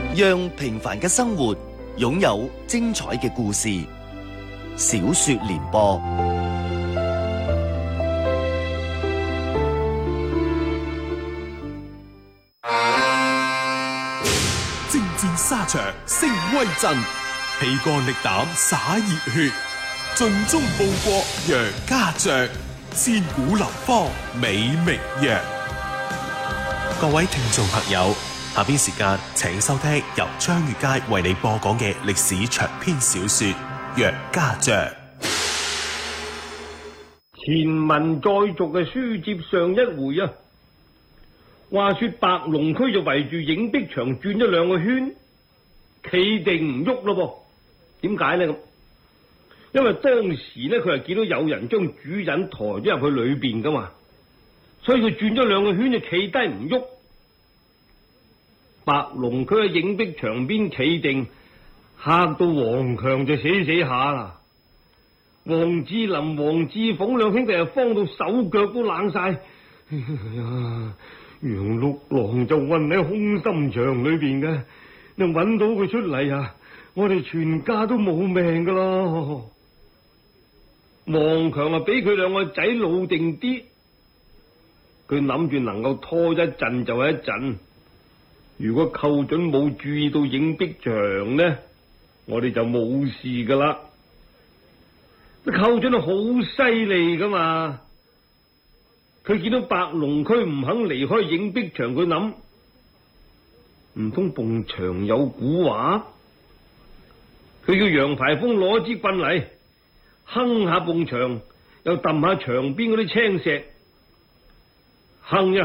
讓平凡嘅生活擁有精彩嘅故事。小說聯播， 征戰沙場聲威震，披肝力膽灑熱血，盡忠報國楊家將，千古流芳美名揚。各位聽眾朋友，下邊時間請收聽由張月佳為你播講嘅歷史長篇小說《楊家將》。 前文再續嘅書接上一回啊，話說白龍區就圍住影壁牆轉咗2個圈，企定唔喐咯噃。點解呢？咁因為當時呢，佢係見到有人將主人抬咗入去裏邊噶嘛，所以佢轉咗2個圈就企低唔喐。白龍區喺影壁牆邊企定，嚇到黃強就死下啦。黃志林、黃志鳳兩兄弟又慌到手腳都冷晒。哎呀，楊六郎就困喺空心牆裏邊嘅，你揾到佢出嚟啊，我哋全家都冇命噶咯。黃強啊，俾佢2個仔老定啲，佢諗住能夠拖一陣就係一陣。如果寇準冇注意到影壁牆呢，我哋就冇事噶啦。寇準好犀利噶嘛，佢見到白龍區唔肯離開影壁牆，佢諗唔通埲牆有蠱惑？佢叫楊排風攞支棍嚟，哼下埲牆，又揼下牆邊嗰啲青石，哼一